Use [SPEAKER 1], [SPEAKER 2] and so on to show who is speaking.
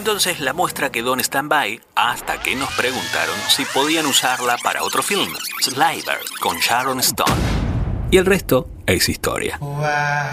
[SPEAKER 1] Entonces la muestra quedó en stand-by hasta que nos preguntaron si podían usarla para otro film, Sliver, con Sharon Stone. Y el resto es historia.